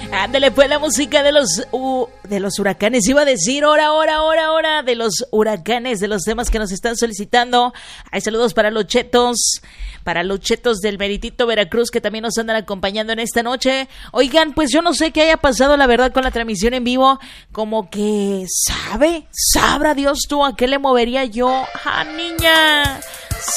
Ándale, pues la música de los huracanes. Iba a decir hora de los huracanes, de los temas que nos están solicitando. Hay saludos para los chetos del Meritito Veracruz, que también nos andan acompañando en esta noche. Oigan, pues yo no sé qué haya pasado, la verdad, con la transmisión en vivo. Como que sabrá Dios tú a qué le movería yo. ¡Ah, niña!